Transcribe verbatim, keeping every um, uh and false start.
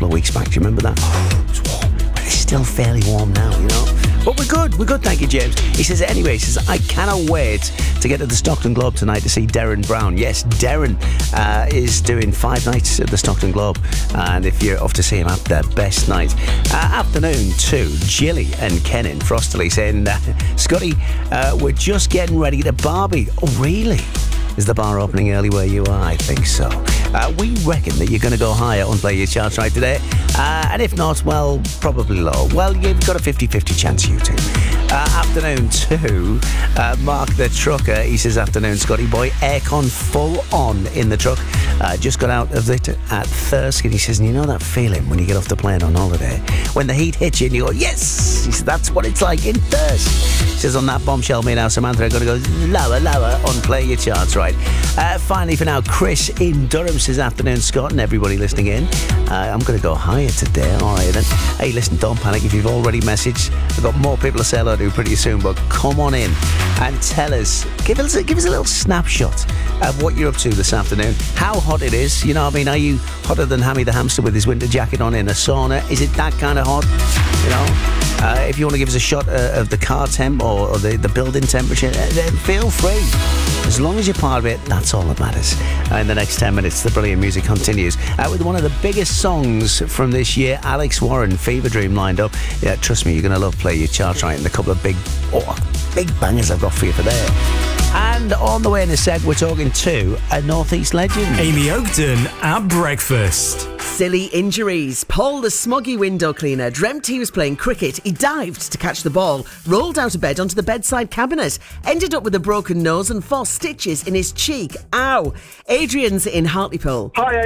of weeks back. Do you remember that? Oh, it's warm, but it's still fairly warm now, you know. But we're good, we're good, thank you, James. He says, anyway, he says, I cannot wait to get to the Stockton Globe tonight to see Darren Brown. Yes, Darren uh, is doing five nights at the Stockton Globe, and if you're off to see him, have their best night. Uh, afternoon to Jilly and Ken in Frosterley saying, uh, Scotty, uh, we're just getting ready to Barbie. Oh, really? Is the bar opening early where you are? I think so. Uh, we reckon that you're going to go higher on Play Your Charts Right today. Uh, and if not, well, probably low. Well, you've got a fifty-fifty chance, you two. Uh, afternoon to uh, Mark the Trucker. He says, afternoon, Scotty boy. Aircon full on in the truck. Uh, just got out of it at Thirsk. And he says, and you know that feeling when you get off the plane on holiday? When the heat hits you and you go, yes! He says, that's what it's like in Thirsk. He says, on that bombshell, me now, Samantha, I'm going to go lower, lower on Play Your Charts Right. Uh, finally, for now, Chris in Durham says, afternoon, Scott, and everybody listening in. Uh, I'm going to go higher today. All right, then. Hey, listen, don't panic if you've already messaged. I've got more people to say hello to pretty soon, but come on in and tell us, give us, give us a little snapshot of what you're up to this afternoon. How hot it is. You know what I mean? Are you hotter than Hammy the hamster with his winter jacket on in a sauna? Is it that kind of hot? You know? Uh, if you want to give us a shot uh, of the car temp or, or the, the building temperature, then feel free. As long as you're part of it, that's all that matters. Uh, in the next ten minutes, the brilliant music continues uh, with one of the biggest songs from this year, Alex Warren, Fever Dream, lined up. Yeah, trust me, you're going to love Play Your Charts Right, and a couple of big, oh, big bangers I've got for you for there. And on the way in a sec, we're talking to a North East legend. Amy Oakden at breakfast. Silly injuries. Paul, the smoggy window cleaner, dreamt he was playing cricket. He dived to catch the ball, rolled out of bed onto the bedside cabinet, ended up with a broken nose and four stitches in his cheek. Ow. Adrian's in Hartlepool. Hi,